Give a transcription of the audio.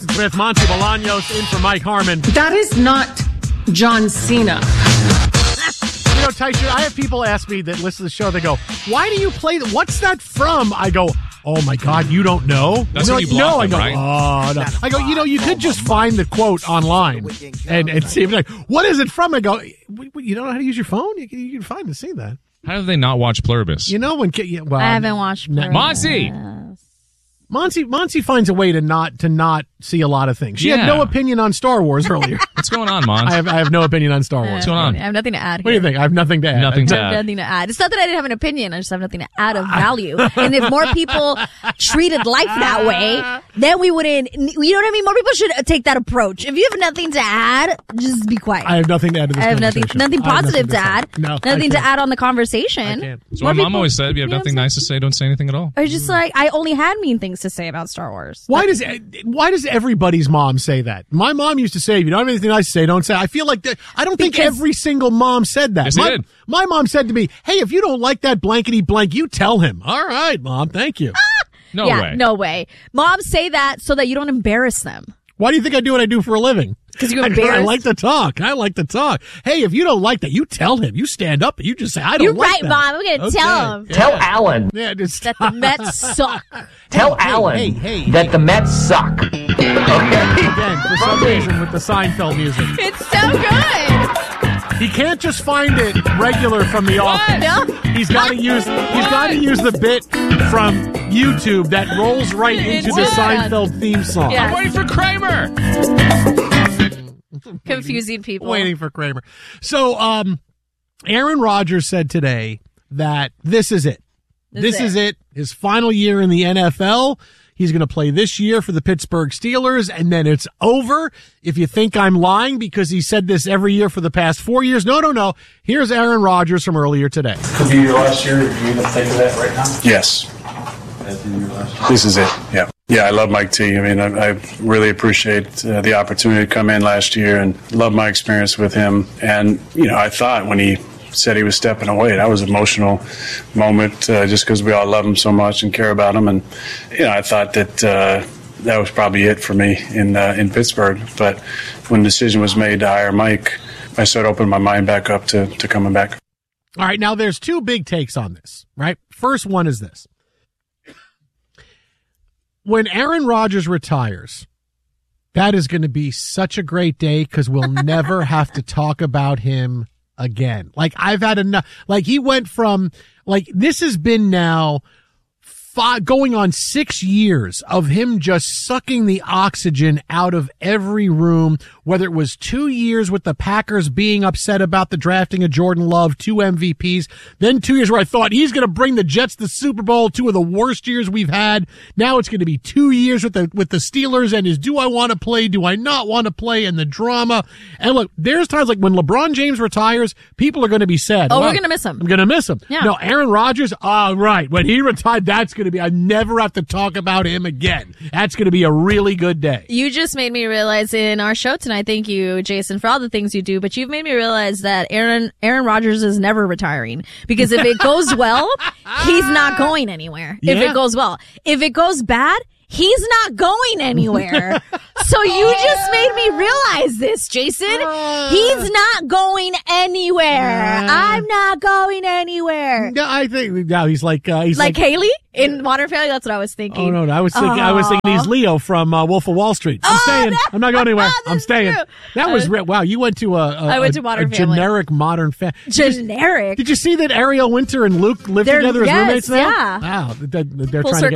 With Monty Bolaños in for Mike Harmon. That is not John Cena. You know, Tysher, I have people ask me that listen to the show, they go, why do you play that? What's that from? I go, oh my God, you don't know? That's when you block them, right? Oh, no. I go, you could just find the quote online and see if like, what is it from? I go, you don't know how to use your phone? You can find and see that. How do they not watch Pluribus? You know, when well, I haven't watched Pluribus. Monty finds a way to not see a lot of things. She had no opinion on Star Wars earlier. What's going on, Mon? I have no opinion on Star Wars. What's going on? I have nothing to add here. What do you think? I have nothing to add. Nothing to I have add. nothing to add. It's not that I didn't have an opinion. I just have nothing to add of value. And if more people treated life that way, then we wouldn't, you know what I mean? More people should take that approach. If you have nothing to add, just be quiet. I have nothing to add to this I have conversation. nothing positive to add. No, nothing to add on the conversation. I can't. So my mom always said, if you have nothing nice to say, don't say anything at all. I was just like, I only had mean things to say about Star Wars. Why does everybody's mom say that? My mom used to say, if you don't have anything nice to say, don't say. I feel like that. I don't think every single mom said that. Yes, they did. My mom said to me, hey, if you don't like that blankety blank, you tell him. All right, Mom, thank you. No way. No way. Moms say that so that you don't embarrass them. Why do you think I do what I do for a living? Because you're I embarrassed. like to talk. Hey, if you don't like that, you tell him. You stand up and you just say, I don't You're like right, that. Mom. I'm going to tell him. Yeah. Tell Alan Yeah, just That the Mets suck. Tell Alan that the Mets suck. Okay? Again, for some reason, with the Seinfeld music. It's so good. He can't just find it regular from The Office. No. He's got to use the bit from YouTube that rolls right into the Seinfeld theme song. Yeah. I'm waiting for Kramer. Confusing people. Waiting for Kramer. So, Aaron Rodgers said today that this is it. This is it. His final year in the NFL. He's going to play this year for the Pittsburgh Steelers, and then it's over. If you think I'm lying because he said this every year for the past 4 years, no. Here's Aaron Rodgers from earlier today. Could be your last year. Do you even think of that right now? Yes. That'd be your last year. This is it. Yeah. Yeah, I love Mike T. I mean, I really appreciate the opportunity to come in last year and love my experience with him. And, I thought when he said he was stepping away, that was an emotional moment just because we all love him so much and care about him. And, I thought that that was probably it for me in Pittsburgh. But when the decision was made to hire Mike, I started opening my mind back up to coming back. All right, now there's two big takes on this, right? First one is this. When Aaron Rodgers retires, that is going to be such a great day because we'll never have to talk about him again. Like, I've had enough. Like, he went from, like, this has been now going on 6 years of him just sucking the oxygen out of every room, whether it was 2 years with the Packers being upset about the drafting of Jordan Love, 2 MVPs, then 2 years where I thought he's going to bring the Jets to the Super Bowl, 2 of the worst years we've had. Now it's going to be 2 years with the Steelers and his do I want to play, do I not want to play, and the drama. And look, there's times like when LeBron James retires, people are going to be sad. Oh, Well, we're going to miss him. I'm going to miss him. Yeah. No, Aaron Rodgers, right. When he retired, that's going to be, I never have to talk about him again. That's going to be a really good day. You just made me realize in our show tonight, thank you, Jason, for all the things you do, but you've made me realize that Aaron Rodgers is never retiring. Because if it goes well, he's not going anywhere. If Yeah. it goes well. If it goes bad, he's not going anywhere. So you just made me realize this, Jason. He's not going anywhere. I'm not going anywhere. No, I think now he's like Haley in Modern Family? That's what I was thinking. Oh no, I was thinking he's Leo from Wolf of Wall Street. I'm staying. I'm not going anywhere. I'm staying. True. That was real. Wow, you went to I went to Modern Family. Generic Modern Family. Generic. Did you see that Ariel Winter and Luke live They're- together as yes, roommates now? yeah. Wow, they're Full trying to get